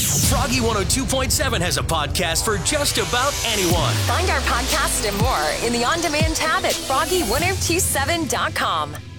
Froggy 102.7 has a podcast for just about anyone. Find our podcast and more in the On Demand tab at froggy1027.com.